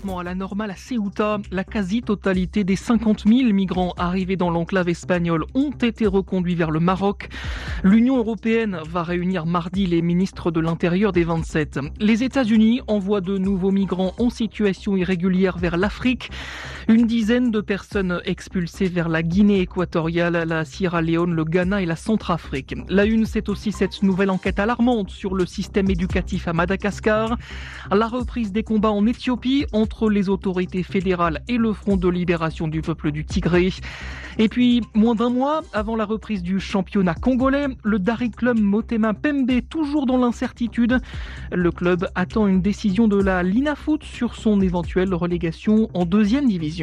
traitement à la normale à Ceuta. La quasi-totalité des 50 000 migrants arrivés dans l'enclave espagnole ont été reconduits vers le Maroc. L'Union européenne va réunir mardi les ministres de l'Intérieur des 27. Les États-Unis envoient de nouveaux migrants en situation irrégulière vers l'Afrique. Une dizaine de personnes expulsées vers la Guinée équatoriale, la Sierra Leone, le Ghana et la Centrafrique. La une, c'est aussi cette nouvelle enquête alarmante sur le système éducatif à Madagascar. La reprise des combats en Éthiopie entre les autorités fédérales et le Front de libération du peuple du Tigré. Et puis, moins d'un mois avant la reprise du championnat congolais, le Daring Club Motema Pembe toujours dans l'incertitude. Le club attend une décision de la Linafoot sur son éventuelle relégation en deuxième division.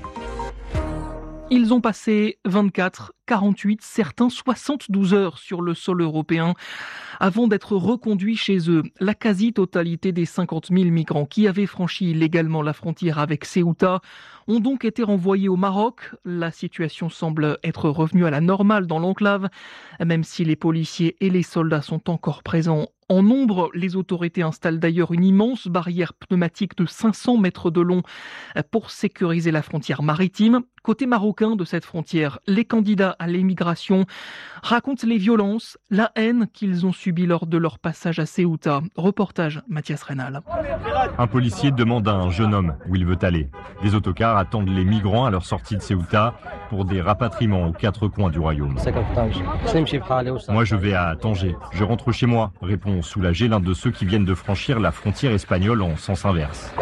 Ils ont passé 24, 48, certains 72 heures sur le sol européen avant d'être reconduits chez eux. La quasi-totalité des 50 000 migrants qui avaient franchi illégalement la frontière avec Ceuta ont donc été renvoyés au Maroc. La situation semble être revenue à la normale dans l'enclave, même si les policiers et les soldats sont encore présents en nombre. Les autorités installent d'ailleurs une immense barrière pneumatique de 500 mètres de long pour sécuriser la frontière maritime. Côté marocain de cette frontière, les candidats à l'émigration racontent les violences, la haine qu'ils ont subie lors de leur passage à Ceuta. Reportage Mathias Reynal. Un policier demande à un jeune homme où il veut aller. Des autocars attendent les migrants à leur sortie de Ceuta pour des rapatriements aux quatre coins du royaume. Moi, je vais à Tanger. Je rentre chez moi, répond soulagé l'un de ceux qui viennent de franchir la frontière espagnole en sens inverse.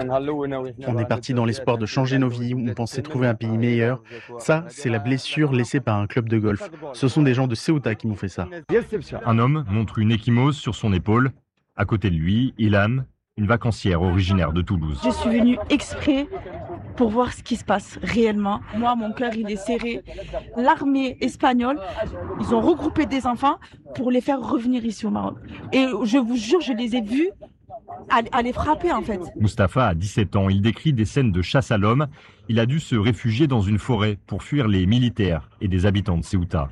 On est parti dans l'espoir de changer nos vies, on pensait trouver un pays meilleur. Ça, c'est la blessure laissée par un club de golf. Ce sont des gens de Ceuta qui m'ont fait ça. Un homme montre une ecchymose sur son épaule. À côté de lui, Ilan, une vacancière originaire de Toulouse. Je suis venue exprès pour voir ce qui se passe réellement. Moi, mon cœur, il est serré. L'armée espagnole, ils ont regroupé des enfants pour les faire revenir ici au Maroc. Et je vous jure, je les ai vus à les frapper en fait. Mustapha a 17 ans. Il décrit des scènes de chasse à l'homme. Il a dû se réfugier dans une forêt pour fuir les militaires et des habitants de Ceuta.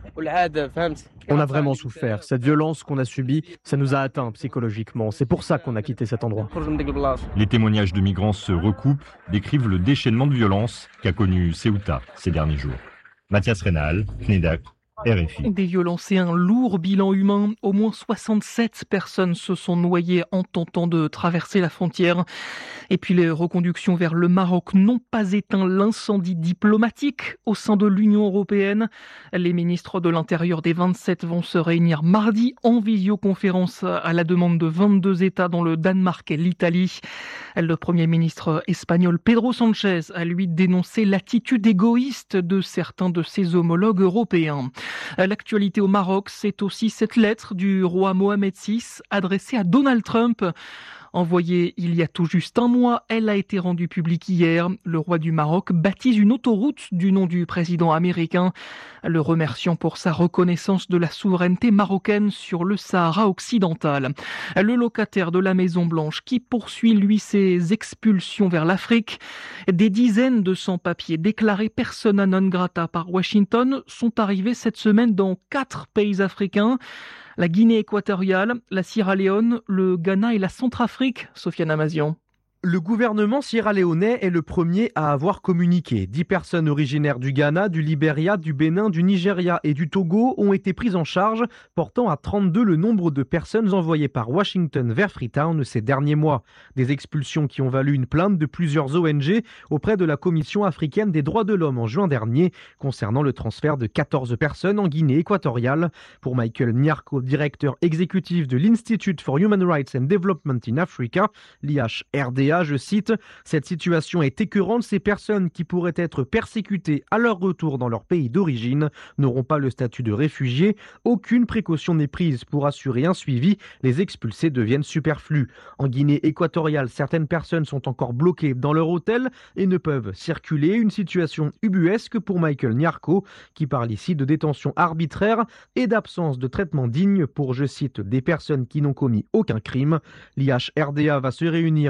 On a vraiment souffert. Cette violence qu'on a subie, ça nous a atteints psychologiquement. C'est pour ça qu'on a quitté cet endroit. Les témoignages de migrants se recoupent, décrivent le déchaînement de violence qu'a connu Ceuta ces derniers jours. Mathias Reynal, CNeDAC, RFI. Des violences et un lourd bilan humain. Au moins 67 personnes se sont noyées en tentant de traverser la frontière. Et puis les reconductions vers le Maroc n'ont pas éteint l'incendie diplomatique au sein de l'Union européenne. Les ministres de l'Intérieur des 27 vont se réunir mardi en visioconférence à la demande de 22 États dont le Danemark et l'Italie. Le Premier ministre espagnol Pedro Sánchez a lui dénoncé l'attitude égoïste de certains de ses homologues européens. L'actualité au Maroc, c'est aussi cette lettre du roi Mohamed VI adressée à Donald Trump. Envoyée il y a tout juste un mois, elle a été rendue publique hier. Le roi du Maroc baptise une autoroute du nom du président américain, le remerciant pour sa reconnaissance de la souveraineté marocaine sur le Sahara occidental. Le locataire de la Maison-Blanche qui poursuit lui ses expulsions vers l'Afrique. Des dizaines de sans-papiers déclarés persona non grata par Washington sont arrivés cette semaine dans 4 pays africains. La Guinée équatoriale, la Sierra Leone, le Ghana et la Centrafrique. Sofiane Amazian. Le gouvernement sierra-léonais est le premier à avoir communiqué. 10 personnes originaires du Ghana, du Libéria, du Bénin, du Nigeria et du Togo ont été prises en charge, portant à 32 le nombre de personnes envoyées par Washington vers Freetown ces derniers mois. Des expulsions qui ont valu une plainte de plusieurs ONG auprès de la Commission africaine des droits de l'homme en juin dernier, concernant le transfert de 14 personnes en Guinée équatoriale. Pour Michael Nyarko, directeur exécutif de l'Institute for Human Rights and Development in Africa, l'IHRDA, je cite, « Cette situation est écœurante. Ces personnes qui pourraient être persécutées à leur retour dans leur pays d'origine n'auront pas le statut de réfugiés. Aucune précaution n'est prise pour assurer un suivi. Les expulsés deviennent superflus. En Guinée équatoriale, certaines personnes sont encore bloquées dans leur hôtel et ne peuvent circuler. Une situation ubuesque pour Michael Nyarko, qui parle ici de détention arbitraire et d'absence de traitement digne pour, je cite, des personnes qui n'ont commis aucun crime. L'IHRDA va se réunir avec d'autres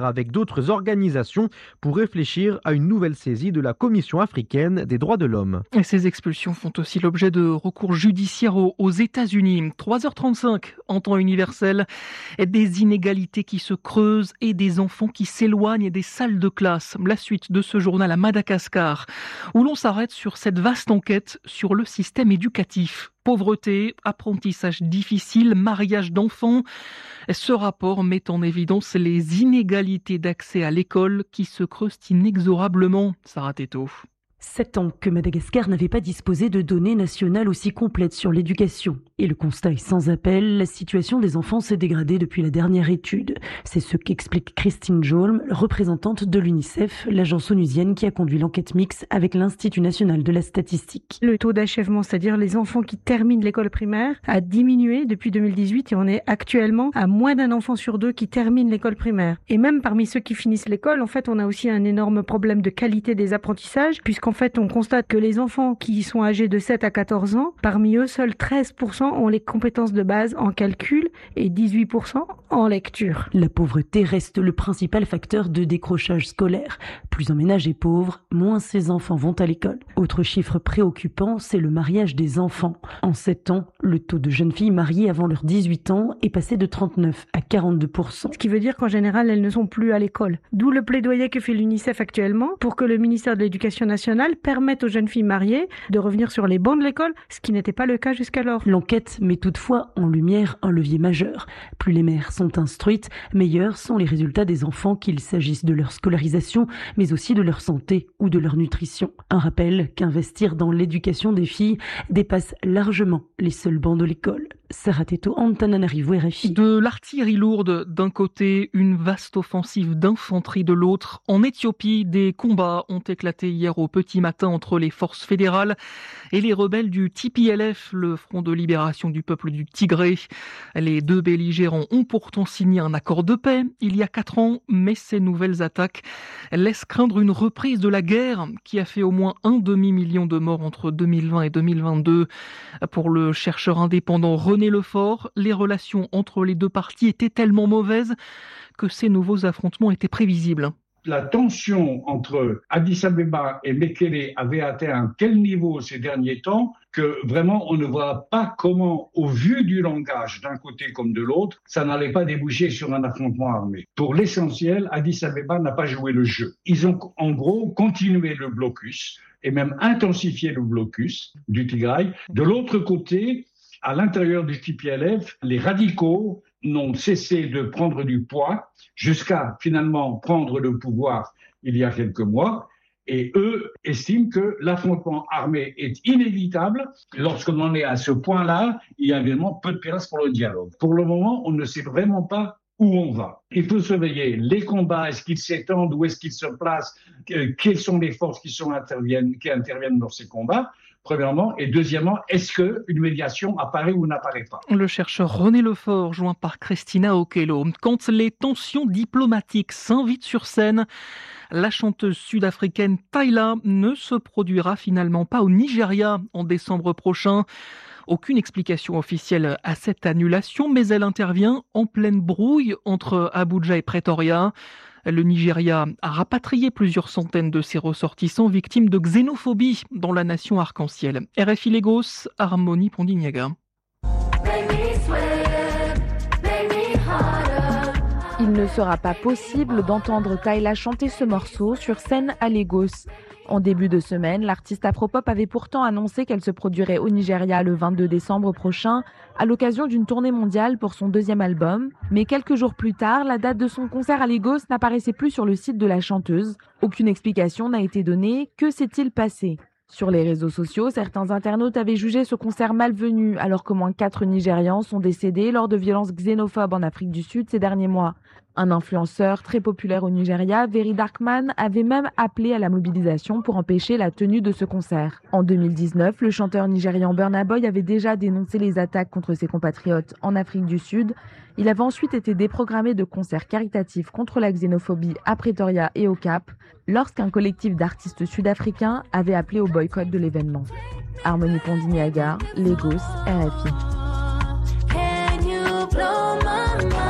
d'autres organisations pour réfléchir à une nouvelle saisie de la Commission africaine des droits de l'homme. Et ces expulsions font aussi l'objet de recours judiciaires aux États-Unis. 3h35 en temps universel, des inégalités qui se creusent et des enfants qui s'éloignent des salles de classe. La suite de ce journal à Madagascar, où l'on s'arrête sur cette vaste enquête sur le système éducatif. Pauvreté, apprentissage difficile, mariage d'enfants. Ce rapport met en évidence les inégalités d'accès à l'école qui se creusent inexorablement. Sarah Teto. 7 ans que Madagascar n'avait pas disposé de données nationales aussi complètes sur l'éducation. Et le constat est sans appel, la situation des enfants s'est dégradée depuis la dernière étude. C'est ce qu'explique Christine Jolm, représentante de l'UNICEF, l'agence onusienne qui a conduit l'enquête mixte avec l'Institut national de la statistique. Le taux d'achèvement, c'est-à-dire les enfants qui terminent l'école primaire, a diminué depuis 2018 et on est actuellement à moins d'un enfant sur 2 qui termine l'école primaire. Et même parmi ceux qui finissent l'école, en fait, on a aussi un énorme problème de qualité des apprentissages, puisqu'en fait, on constate que les enfants qui sont âgés de 7 à 14 ans, parmi eux, seuls 13% ont les compétences de base en calcul et 18% en lecture. La pauvreté reste le principal facteur de décrochage scolaire. Plus un ménage est pauvre, moins ses enfants vont à l'école. Autre chiffre préoccupant, c'est le mariage des enfants. En 7 ans, le taux de jeunes filles mariées avant leurs 18 ans est passé de 39 à 42%. Ce qui veut dire qu'en général, elles ne sont plus à l'école. D'où le plaidoyer que fait l'UNICEF actuellement pour que le ministère de l'Éducation nationale permettre aux jeunes filles mariées de revenir sur les bancs de l'école, ce qui n'était pas le cas jusqu'alors. L'enquête met toutefois en lumière un levier majeur. Plus les mères sont instruites, meilleurs sont les résultats des enfants, qu'il s'agisse de leur scolarisation, mais aussi de leur santé ou de leur nutrition. Un rappel qu'investir dans l'éducation des filles dépasse largement les seuls bancs de l'école. Sarah Teto, Antananarivo, RFI. De l'artillerie lourde d'un côté, une vaste offensive d'infanterie de l'autre. En Éthiopie, des combats ont éclaté hier au petit matin entre les forces fédérales et les rebelles du TPLF, le Front de libération du peuple du Tigré. Les deux belligérants ont pourtant signé un accord de paix il y a 4 ans, mais ces nouvelles attaques laissent craindre une reprise de la guerre qui a fait au moins 1,5 million de morts entre 2020 et 2022. Pour le chercheur indépendant René Lefort, les relations entre les deux parties étaient tellement mauvaises que ces nouveaux affrontements étaient prévisibles. La tension entre Addis Abeba et Mekele avait atteint un tel niveau ces derniers temps que vraiment on ne voit pas comment, au vu du langage d'un côté comme de l'autre, ça n'allait pas déboucher sur un affrontement armé. Pour l'essentiel, Addis Abeba n'a pas joué le jeu. Ils ont en gros continué le blocus et même intensifié le blocus du Tigray. De l'autre côté, à l'intérieur du TPLF, les radicaux n'ont cessé de prendre du poids jusqu'à finalement prendre le pouvoir il y a quelques mois. Et eux estiment que l'affrontement armé est inévitable. Lorsqu'on en est à ce point-là, il y a évidemment peu de place pour le dialogue. Pour le moment, on ne sait vraiment pas où on va. Il faut surveiller les combats, est-ce qu'ils s'étendent, où est-ce qu'ils se placent, quelles sont les forces qui interviennent dans ces combats. Premièrement, et deuxièmement, est-ce qu'une médiation apparaît ou n'apparaît pas? Le chercheur René Lefort, joint par Christina Okello. Quand les tensions diplomatiques s'invitent sur scène, la chanteuse sud-africaine Tyla ne se produira finalement pas au Nigeria en décembre prochain. Aucune explication officielle à cette annulation, mais elle intervient en pleine brouille entre Abuja et Pretoria. Le Nigeria a rapatrié plusieurs centaines de ses ressortissants victimes de xénophobie dans la nation arc-en-ciel. RFI Lagos, Harmonie Pondignaga. Il ne sera pas possible d'entendre Tyla chanter ce morceau sur scène à Lagos. En début de semaine, l'artiste afropop avait pourtant annoncé qu'elle se produirait au Nigeria le 22 décembre prochain à l'occasion d'une tournée mondiale pour son 2e album. Mais quelques jours plus tard, la date de son concert à Lagos n'apparaissait plus sur le site de la chanteuse. Aucune explication n'a été donnée. Que s'est-il passé ? Sur les réseaux sociaux, certains internautes avaient jugé ce concert malvenu alors qu'au moins 4 Nigérians sont décédés lors de violences xénophobes en Afrique du Sud ces derniers mois. Un influenceur très populaire au Nigeria, Very Darkman, avait même appelé à la mobilisation pour empêcher la tenue de ce concert. En 2019, le chanteur nigérian Burna Boy avait déjà dénoncé les attaques contre ses compatriotes en Afrique du Sud. Il avait ensuite été déprogrammé de concerts caritatifs contre la xénophobie à Pretoria et au Cap, lorsqu'un collectif d'artistes sud-africains avait appelé au boycott de l'événement. Harmonie Pondignaga, Lagos, RFI.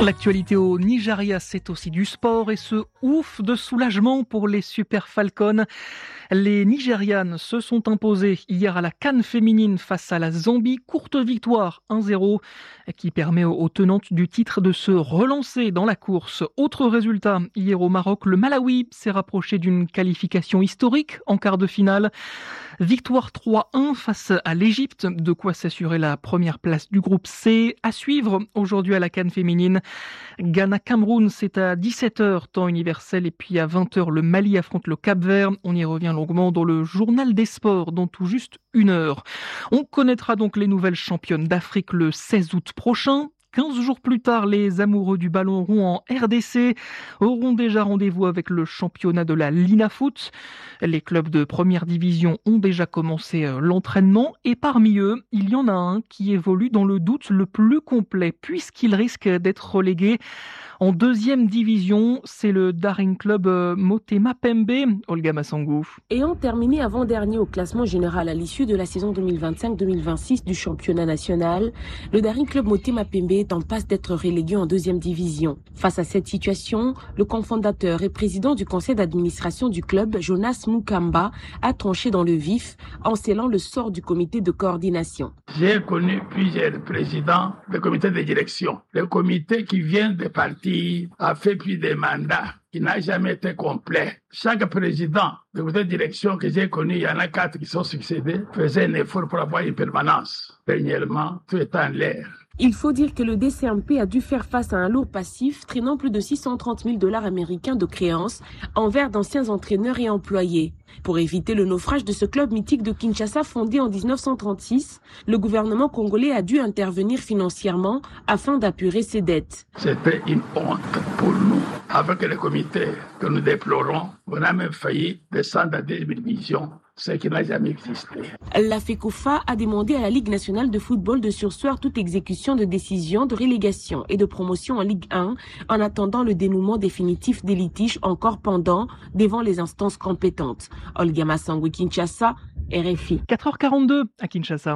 L'actualité au Nigeria, c'est aussi du sport et ce ouf de soulagement pour les Super Falcons. Les Nigérianes se sont imposées hier à la CAN féminine face à la Zambie. Courte victoire 1-0 qui permet aux tenantes du titre de se relancer dans la course. Autre résultat, hier au Maroc, le Malawi s'est rapproché d'une qualification historique en quart de finale. Victoire 3-1 face à l'Égypte, de quoi s'assurer la première place du groupe C. À suivre aujourd'hui à la CAN féminine. Ghana-Cameroun, c'est à 17h, temps universel, et puis à 20h, le Mali affronte le Cap-Vert. On y revient longuement dans le journal des sports, dans tout juste 1 heure. On connaîtra donc les nouvelles championnes d'Afrique le 16 août prochain. 15 jours plus tard, les amoureux du ballon rond en RDC auront déjà rendez-vous avec le championnat de la Linafoot. Les clubs de première division ont déjà commencé l'entraînement et parmi eux, il y en a un qui évolue dans le doute le plus complet puisqu'il risque d'être relégué en deuxième division. C'est le Daring Club Motema Pembe. Olga Massangou. Ayant terminé avant-dernier au classement général à l'issue de la saison 2025-2026 du championnat national, le Daring Club Motema Pembe est en passe d'être relégué en deuxième division. Face à cette situation, le cofondateur et président du conseil d'administration du club, Jonas Mukamba, a tranché dans le vif en scellant le sort du comité de coordination. J'ai connu plusieurs présidents de comité de direction. Le comité qui vient de partir a fait plus de mandats qui n'a jamais été complet. Chaque président de comité de direction que j'ai connu, il y en a 4 qui sont succédés, faisait un effort pour avoir une permanence. Dernièrement, tout est en l'air. Il faut dire que le DCMP a dû faire face à un lourd passif traînant plus de 630 000 $ américains de créances envers d'anciens entraîneurs et employés. Pour éviter le naufrage de ce club mythique de Kinshasa fondé en 1936, le gouvernement congolais a dû intervenir financièrement afin d'apurer ses dettes. C'était une honte pour nous. Avec le comité que nous déplorons, on a même failli descendre à 2 divisions. Ce qui n'a jamais existé. La FECOFA a demandé à la Ligue nationale de football de surseoir toute exécution de décision de relégation et de promotion en Ligue 1 en attendant le dénouement définitif des litiges encore pendants devant les instances compétentes. Olga Massangou, Kinshasa, RFI. 4h42 à Kinshasa.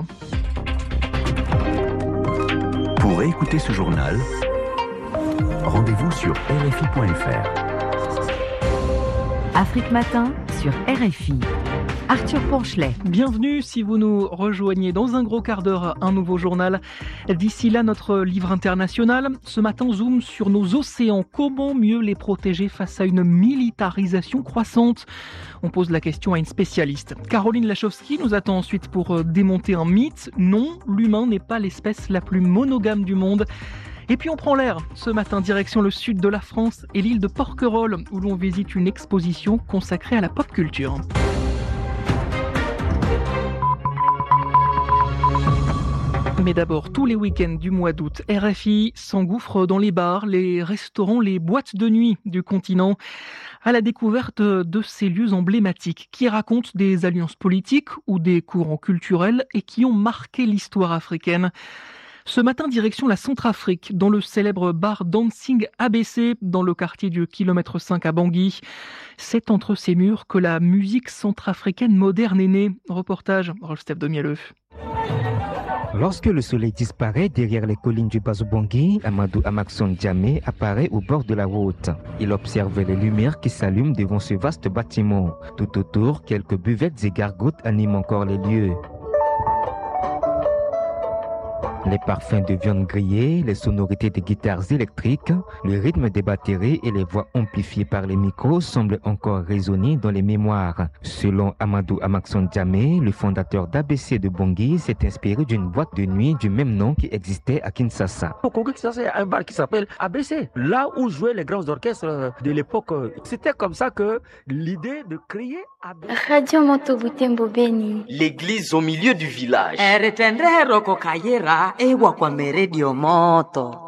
Pour écouter ce journal, rendez-vous sur RFI.fr. Afrique Matin sur RFI. Arthur Ponchelet. Bienvenue si vous nous rejoignez dans un gros quart d'heure, un nouveau journal. D'ici là, notre livre international. Ce matin, zoom sur nos océans. Comment mieux les protéger face à une militarisation croissante ? On pose la question à une spécialiste. Caroline Lachowski nous attend ensuite pour démonter un mythe. Non, l'humain n'est pas l'espèce la plus monogame du monde. Et puis on prend l'air. Ce matin, direction le sud de la France et l'île de Porquerolles, où l'on visite une exposition consacrée à la pop culture. Mais d'abord, tous les week-ends du mois d'août, RFI s'engouffre dans les bars, les restaurants, les boîtes de nuit du continent à la découverte de ces lieux emblématiques qui racontent des alliances politiques ou des courants culturels et qui ont marqué l'histoire africaine. Ce matin, direction la Centrafrique, dans le célèbre bar Dancing ABC, dans le quartier du kilomètre 5 à Bangui. C'est entre ces murs que la musique centrafricaine moderne est née. Reportage, Rolf-Steph Demielleux. Lorsque le soleil disparaît derrière les collines du Bazo-Bangui, Amadou Amakson Djamé apparaît au bord de la route. Il observe les lumières qui s'allument devant ce vaste bâtiment. Tout autour, quelques buvettes et gargotes animent encore les lieux. Les parfums de viande grillée, les sonorités des guitares électriques, le rythme des batteries et les voix amplifiées par les micros semblent encore résonner dans les mémoires. Selon Amadou Amakson Djamé, le fondateur d'ABC de Bangui s'est inspiré d'une boîte de nuit du même nom qui existait à Kinshasa. Au Congo, Kinshasa, il y a un bar qui s'appelle ABC, là où jouaient les grands orchestres de l'époque. C'était comme ça que l'idée de créer ABC. Radio Moto Butembo Beni. L'église au milieu du village. Eretendero kokayera ewa kwa meredio moto.